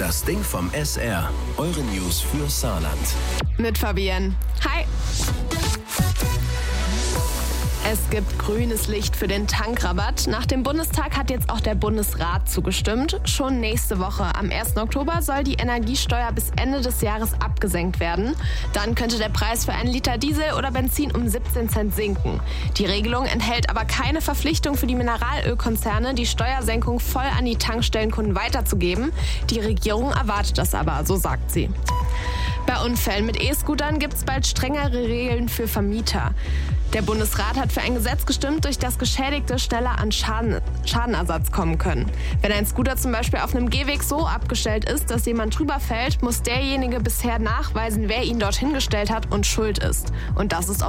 Das Ding vom SR. Eure News für Saarland. Mit Fabienne. Hi. Es gibt grünes Licht für den Tankrabatt. Nach dem Bundestag hat jetzt auch der Bundesrat zugestimmt. Schon nächste Woche, am 1. Oktober, soll die Energiesteuer bis Ende des Jahres abgesenkt werden. Dann könnte der Preis für einen Liter Diesel oder Benzin um 17 Cent sinken. Die Regelung enthält aber keine Verpflichtung für die Mineralölkonzerne, die Steuersenkung voll an die Tankstellenkunden weiterzugeben. Die Regierung erwartet das aber, so sagt sie. Bei Unfällen mit E-Scootern gibt es bald strengere Regeln für Vermieter. Der Bundesrat hat für ein Gesetz gestimmt, durch das Geschädigte schneller an Schadenersatz kommen können. Wenn ein Scooter zum Beispiel auf einem Gehweg so abgestellt ist, dass jemand drüber fällt, muss derjenige bisher nachweisen, wer ihn dorthin gestellt hat und schuld ist. Und das ist